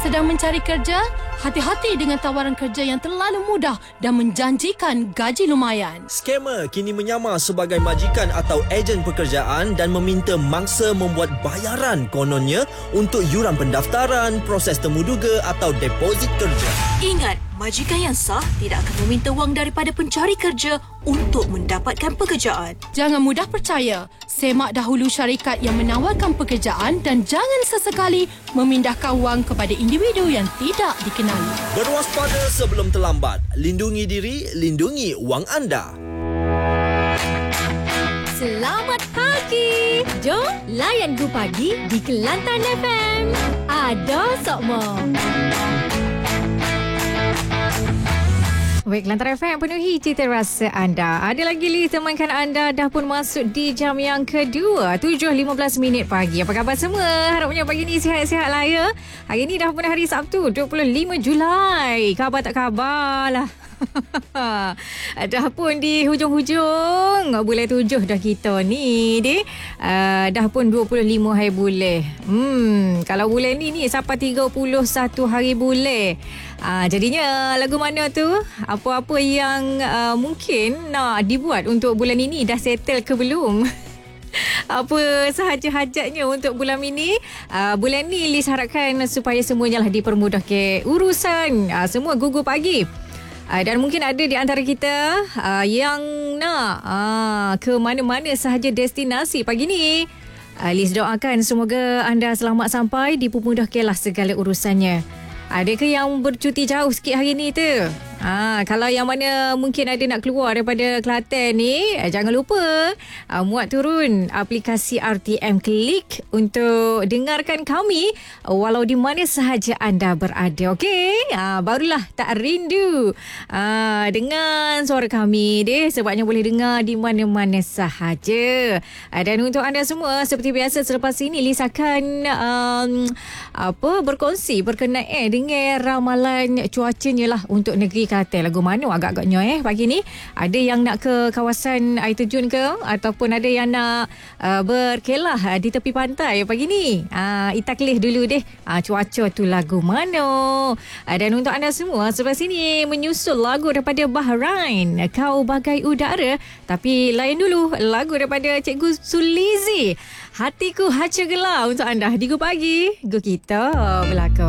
Sedang mencari kerja? Hati-hati dengan tawaran kerja yang terlalu mudah dan menjanjikan gaji lumayan. Skamer kini menyamar sebagai majikan atau ejen pekerjaan dan meminta mangsa membuat bayaran kononnya untuk yuran pendaftaran, proses temuduga atau deposit kerja. Ingat, majikan yang sah tidak akan meminta wang daripada pencari kerja untuk mendapatkan pekerjaan. Jangan mudah percaya. Semak dahulu syarikat yang menawarkan pekerjaan dan jangan sesekali memindahkan wang kepada individu yang tidak dikenali. Berwaspada sebelum terlambat. Lindungi diri, lindungi wang anda. Selamat pagi. Jom layan Go Pagi di Kelantan FM. Ada Sokmo. Baik, Kelantan FM penuhi cita rasa anda. Ada lagi Liz temankan anda dah pun masuk di jam yang kedua, 7.15 pagi. Apa khabar semua? Harapnya pagi ni sihat-sihat lah ya. Hari ni dah pun hari Sabtu, 25 Julai. Khabar tak khabar lah. Dah pun di hujung-hujung bulan 7 dah kita ni dah pun 25 hari bulan. Kalau bulan ni sampai 31 hari bulan. Jadinya lagu mana tu? Apa-apa yang mungkin nak dibuat untuk bulan ini dah settle ke belum? Apa sahaja hajatnya untuk bulan ini? Bulan ni Liz harapkan supaya semuanya lah dipermudahkan urusan semua Gugu Pagi. Dan mungkin ada di antara kita yang nak ke mana-mana sahaja destinasi pagi ni. Liz doakan semoga anda selamat sampai, dipermudahkanlah segala urusannya. Adakah yang bercuti jauh sikit hari ni tu? Kalau yang mana mungkin ada nak keluar daripada Kelantan ni, jangan lupa muat turun aplikasi RTM Klik untuk dengarkan kami walau di mana sahaja anda berada, okey? Barulah tak rindu dengan suara kami sebabnya boleh dengar di mana-mana sahaja. Dan untuk anda semua, seperti biasa selepas ini Liz akan berkongsi berkenaan dengan ramalan cuacanya lah untuk negeri Kelantan. Lagu mana agak-agaknya pagi ni? Ada yang nak ke kawasan air terjun ke? Ataupun ada yang nak berkelah di tepi pantai pagi ni? Kita kelih dulu cuaca tu lagu mana? Dan untuk anda semua, sebelah sini menyusul lagu daripada Bahrain, Kau Bagai Udara. Tapi lain dulu, lagu daripada Cikgu Sulizi, Hatiku Haca Gelar untuk anda di Go Pagi. Go kita belakang.